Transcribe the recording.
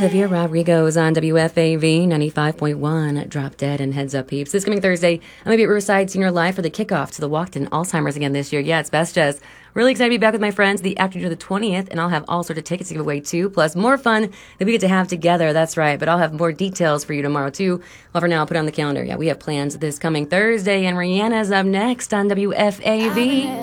Olivia Rodrigo is on WFAV 95.1. Drop Dead and Heads Up Peeps. This coming Thursday, I'm going to be at Riverside Senior Live for the kickoff to the Walk to Alzheimer's again this year. Yeah, it's Best Jazz. Really excited to be back with my friends the afternoon of the 20th, and I'll have all sorts of tickets to give away too, plus more fun that we get to have together. That's right, but I'll have more details for you tomorrow too. Well, for now, I'll put it on the calendar. Yeah, we have plans this coming Thursday, and Rihanna's up next on WFAV.